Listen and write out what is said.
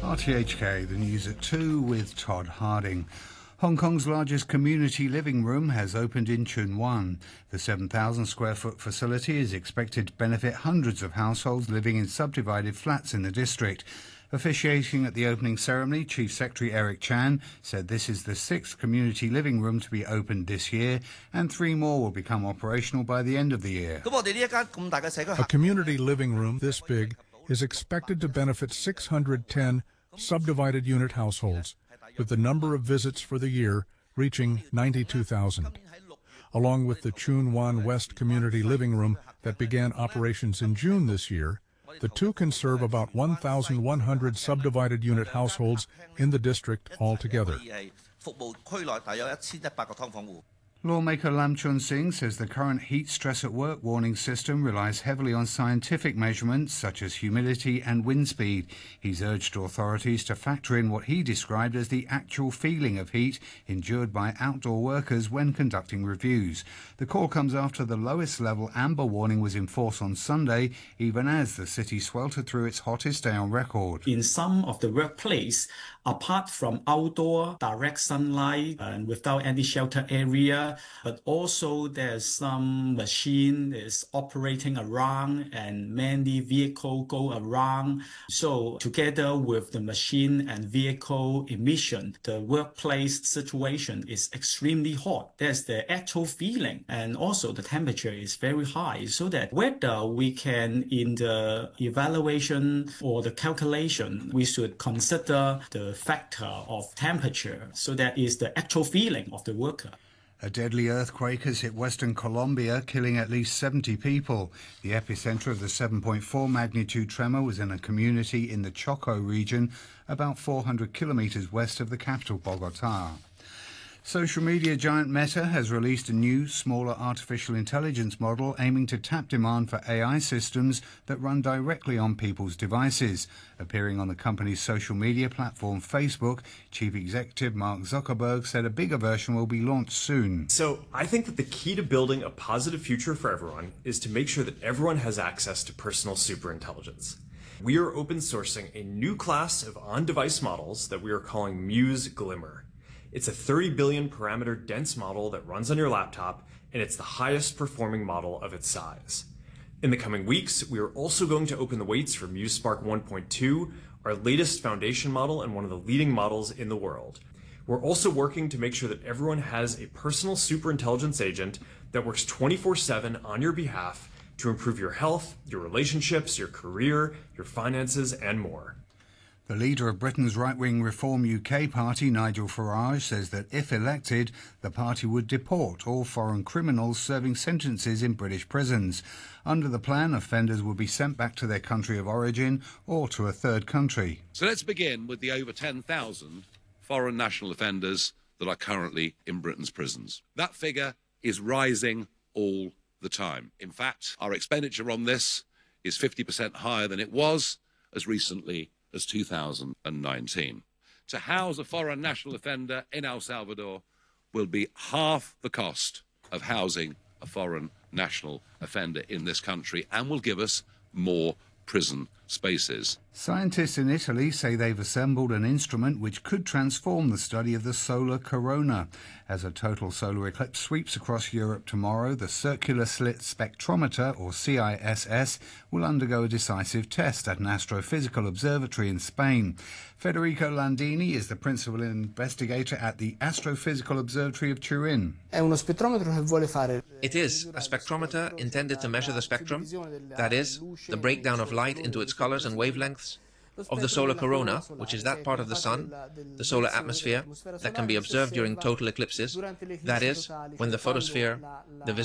RTHK, the news at 2 with Todd Harding. Hong Kong's largest community living room has opened in Tsuen Wan. The 7,000 square foot facility is expected to benefit hundreds of households living in subdivided flats in the district. Officiating at the opening ceremony, Chief Secretary Eric Chan said this is the 6th community living room to be opened this year, and 3 more will become operational by the end of the year. A community living room this big is expected to benefit 610 subdivided unit households, with the number of visits for the year reaching 92,000. Along with the Tsuen Wan West Community Living Room that began operations in June this year, the two can serve about 1,100 subdivided unit households in the district altogether. Lawmaker Lam Chun Sing says the current heat stress at work warning system relies heavily on scientific measurements such as humidity and wind speed. He's urged authorities to factor in what he described as the actual feeling of heat endured by outdoor workers when conducting reviews. The call comes after the lowest level amber warning was in force on Sunday, even as the city sweltered through its hottest day on record. In some of the workplace, apart from outdoor direct sunlight and without any shelter area, but also there's some machine is operating around and many vehicle go around. So together with the machine and vehicle emission, the workplace situation is extremely hot. That's the actual feeling. And also the temperature is very high, so that whether we can, in the evaluation or the calculation, we should consider the factor of temperature. So that is the actual feeling of the worker. A deadly earthquake has hit western Colombia, killing at least 70 people. The epicenter of the 7.4 magnitude tremor was in a community in the Choco region, about 400 kilometers west of the capital, Bogota. Social media giant Meta has released a new, smaller artificial intelligence model aiming to tap demand for AI systems that run directly on people's devices. Appearing on the company's social media platform Facebook, Chief Executive Mark Zuckerberg said a bigger version will be launched soon. So I think that the key to building a positive future for everyone is to make sure that everyone has access to personal superintelligence. We are open sourcing a new class of on-device models that we are calling Muse Glimmer. It's a 30 billion parameter dense model that runs on your laptop, and it's the highest performing model of its size. In the coming weeks, we are also going to open the weights for Muse Spark 1.2, our latest foundation model and one of the leading models in the world. We're also working to make sure that everyone has a personal superintelligence agent that works 24/7 on your behalf to improve your health, your relationships, your career, your finances, and more. The leader of Britain's right-wing Reform UK party, Nigel Farage, says that if elected, the party would deport all foreign criminals serving sentences in British prisons. Under the plan, offenders will be sent back to their country of origin or to a third country. So let's begin with the over 10,000 foreign national offenders that are currently in Britain's prisons. That figure is rising all the time. In fact, our expenditure on this is 50% higher than it was as recently as 2019. To house a foreign national offender in El Salvador will be half the cost of housing a foreign national offender in this country and will give us more prison spaces. Scientists in Italy say they've assembled an instrument which could transform the study of the solar corona. As a total solar eclipse sweeps across Europe tomorrow, the Circular Slit Spectrometer, or CISS, will undergo a decisive test at an astrophysical observatory in Spain. Federico Landini is the principal investigator at the Astrophysical Observatory of Turin. It is a spectrometer intended to measure the spectrum, that is, the breakdown of light into its colors and wavelengths, of the solar corona, which is that part of the sun, the solar atmosphere, that can be observed during total eclipses, that is, when the photosphere, the